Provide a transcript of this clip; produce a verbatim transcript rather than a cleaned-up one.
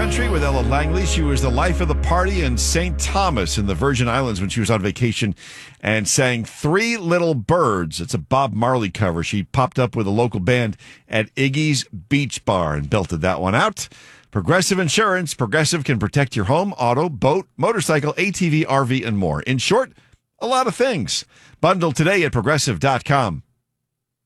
country with Ella Langley. She was the life of the party in Saint Thomas in the Virgin Islands when she was on vacation and sang Three Little Birds. It's a Bob Marley cover. She popped up with a local band at Iggy's Beach Bar and belted that one out. Progressive Insurance. Progressive can protect your home, auto, boat, motorcycle, A T V, R V, and more. In short, a lot of things. Bundle today at progressive dot com.